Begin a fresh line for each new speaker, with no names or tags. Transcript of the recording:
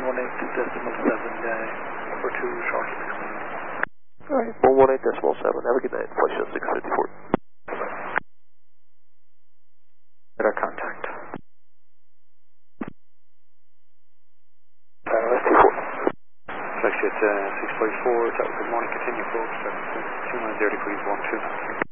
for 2 short 6.
Alright, 118.7. Have a good night. Flight show 654.
Radar contact.
ST4.
Flight 654, good morning, continue approach, 290 degrees 12.